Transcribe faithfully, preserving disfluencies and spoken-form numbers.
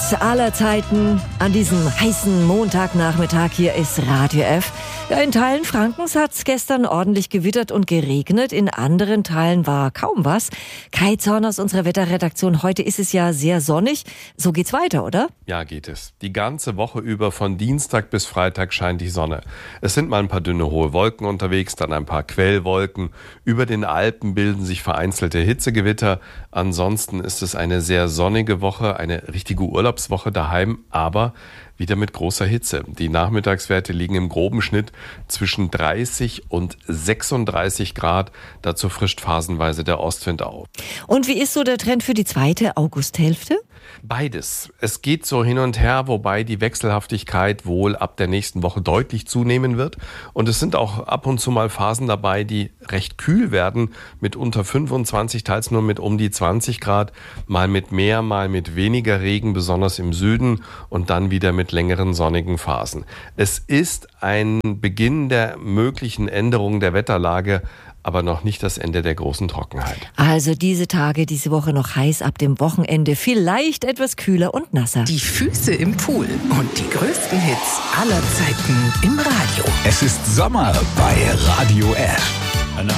aller Zeiten an diesem heißen Montagnachmittag. Hier ist Radio F. Ja, in Teilen Frankens hat es gestern ordentlich gewittert und geregnet. In anderen Teilen war kaum was. Kai Zorn aus unserer Wetterredaktion. Heute ist es ja sehr sonnig. So geht's weiter, oder? Ja, geht es. Die ganze Woche über von Dienstag bis Freitag scheint die Sonne. Es sind mal ein paar dünne hohe Wolken unterwegs, dann ein paar Quellwolken. Über den Alpen bilden sich vereinzelte Hitzegewitter. Ansonsten ist es eine sehr sonnige Woche, eine richtige Urlaubswoche daheim, aber wieder mit großer Hitze. Die Nachmittagswerte liegen im groben Schnitt zwischen dreißig und sechsunddreißig Grad. Dazu frischt phasenweise der Ostwind auf. Und wie ist so der Trend für die zweite Augusthälfte? Beides. Es geht so hin und her, wobei die Wechselhaftigkeit wohl ab der nächsten Woche deutlich zunehmen wird. Und es sind auch ab und zu mal Phasen dabei, die recht kühl werden, mit unter fünfundzwanzig, teils nur mit um die zwanzig Grad, mal mit mehr, mal mit weniger Regen, besonders im Süden, und dann wieder mit längeren sonnigen Phasen. Es ist ein Beginn der möglichen Änderung der Wetterlage, aber noch nicht das Ende der großen Trockenheit. Also diese Tage, diese Woche noch heiß, ab dem Wochenende vielleicht etwas kühler und nasser. Die Füße im Pool und die größten Hits aller Zeiten im Radio. Es ist Sommer bei Radio F.